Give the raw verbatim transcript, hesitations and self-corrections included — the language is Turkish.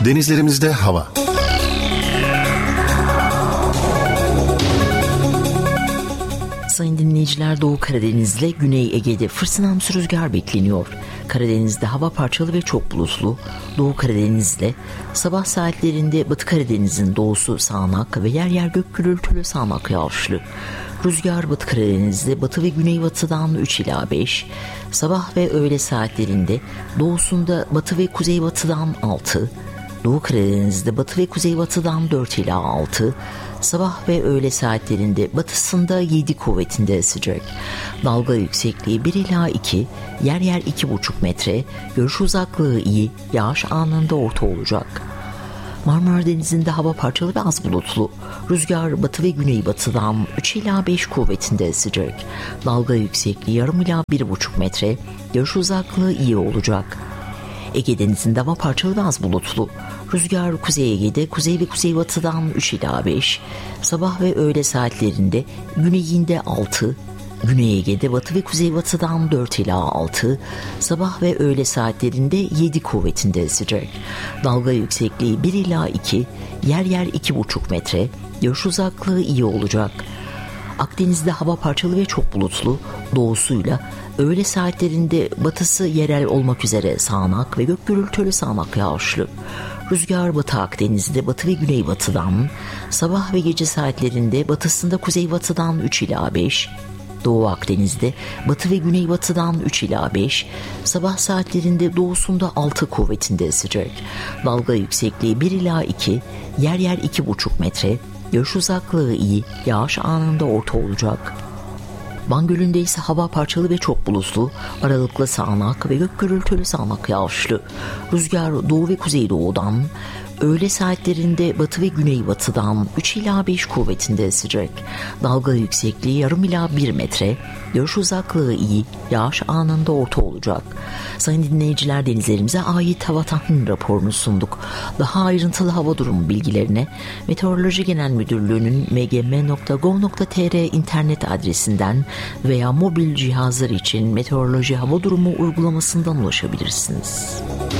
Denizlerimizde hava. Sayın dinleyiciler, Doğu Karadeniz'le Güney Ege'de fırtınamsı rüzgar bekleniyor. Karadeniz'de hava parçalı ve çok bulutlu. Doğu Karadeniz'de sabah saatlerinde Batı Karadeniz'in doğusu sağanak ve yer yer gök gürültülü sağanak yağışlı. Rüzgar Batı Karadeniz'de batı ve güneybatıdan üç ila beş, sabah ve öğle saatlerinde doğusunda batı ve kuzeybatıdan altı, Doğu Karadeniz'de batı ve kuzeybatıdan dört ila altı, sabah ve öğle saatlerinde batısında yedi kuvvetinde esecek. Dalga yüksekliği bir ila iki, yer yer iki buçuk metre, görüş uzaklığı iyi, yağış anında orta olacak. Marmara Denizi'nde hava parçalı ve az bulutlu. Rüzgar batı ve güneybatıdan üç ila beş kuvvetinde esecek. Dalga yüksekliği yarım ila bir buçuk metre, görüş uzaklığı iyi olacak. Ege Denizi'nde hava parçalı ve az bulutlu. Rüzgar Kuzey Ege'de kuzey ve kuzeybatıdan üç ila beş, sabah ve öğle saatlerinde güneyinde altı, Güney Ege'de batı ve kuzeybatıdan dört ila altı, sabah ve öğle saatlerinde yedi kuvvetinde esecek. Dalga yüksekliği bir ila iki, yer yer iki buçuk metre, görüş uzaklığı iyi olacak. Akdeniz'de hava parçalı ve çok bulutlu, doğusuyla öğle saatlerinde batısı yerel olmak üzere sağanak ve gök gürültülü sağanak yağışlı. Rüzgar Batı Akdeniz'de batı ve güneybatıdan, sabah ve gece saatlerinde batısında kuzeybatıdan üç ila beş, Doğu Akdeniz'de batı ve güneybatıdan üç ila beş, sabah saatlerinde doğusunda altı kuvvetinde esecek. Dalga yüksekliği bir ila iki, yer yer iki buçuk metre, görüş uzaklığı iyi, yağış anında orta olacak. Van Gölü'nde ise hava parçalı ve çok bulutlu, aralıklı sağanak ve gök gürültülü sağanak yağışlı. Rüzgar doğu ve kuzeydoğudan, öğle saatlerinde batı ve güneybatıdan üç ila beş kuvvetinde esecek. Dalga yüksekliği yarım ila bir metre, görüş uzaklığı iyi, yağış anında orta olacak. Sayın dinleyiciler, denizlerimize ait hava tahmin raporunu sunduk. Daha ayrıntılı hava durumu bilgilerine Meteoroloji Genel Müdürlüğü'nün m g m nokta gov nokta t r internet adresinden veya mobil cihazlar için meteoroloji hava durumu uygulamasından ulaşabilirsiniz.